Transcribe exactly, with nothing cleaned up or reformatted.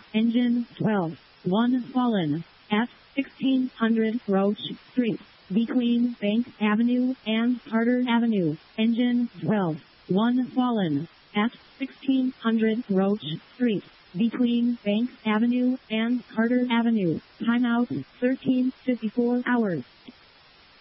Engine twelve. one fallen. At sixteen hundred Roach Street. Between Bank Avenue and Carter Avenue. Engine twelve. one fallen. At sixteen hundred Roach Street. Between Bank Avenue and Carter Avenue. Timeout thirteen fifty-four hours.